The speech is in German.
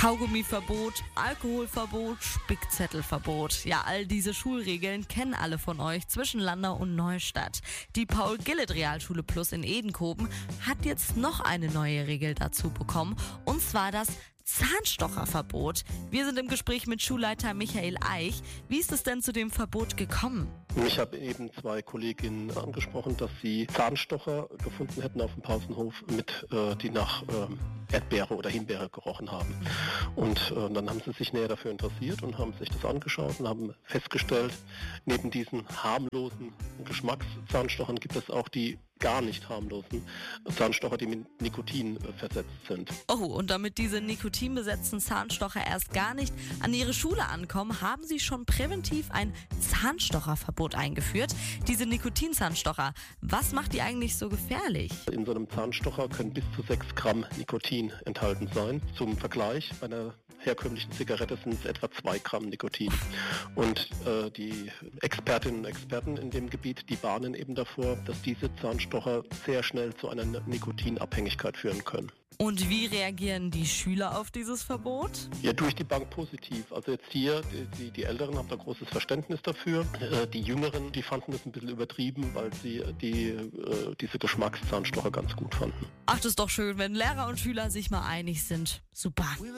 Kaugummiverbot, Alkoholverbot, Spickzettelverbot. Ja, all diese Schulregeln kennen alle von euch zwischen Landau und Neustadt. Die Paul-Gillett-Realschule Plus in Edenkoben hat jetzt noch eine neue Regel dazu bekommen, und zwar das Zahnstocherverbot. Wir sind im Gespräch mit Schulleiter Michael Eich. Wie ist es denn zu dem Verbot gekommen? Ich habe eben 2 Kolleginnen angesprochen, dass sie Zahnstocher gefunden hätten auf dem Pausenhof, die nach Erdbeere oder Himbeere gerochen haben. Und dann haben sie sich näher dafür interessiert und haben sich das angeschaut und haben festgestellt, neben diesen harmlosen Geschmackszahnstochern gibt es auch die gar nicht harmlosen Zahnstocher, die mit Nikotin versetzt sind. Oh, und damit diese nikotinbesetzten Zahnstocher erst gar nicht an ihre Schule ankommen, haben sie schon präventiv ein Zahnstocherverbot eingeführt. Diese Nikotinzahnstocher, was macht die eigentlich so gefährlich? In so einem Zahnstocher können bis zu 6 Gramm Nikotin enthalten sein. Zum Vergleich, bei einer herkömmlichen Zigarette sind es etwa 2 Gramm Nikotin. Und die Expertinnen und Experten in dem Gebiet, die warnen eben davor, dass diese Zahnstocher sehr schnell zu einer Nikotinabhängigkeit führen können. Und wie reagieren die Schüler auf dieses Verbot? Ja, durch die Bank positiv. Also jetzt hier, die Älteren haben da großes Verständnis dafür. Die Jüngeren, die fanden das ein bisschen übertrieben, weil sie diese Geschmackszahnstocher ganz gut fanden. Ach, das ist doch schön, wenn Lehrer und Schüler sich mal einig sind. Super.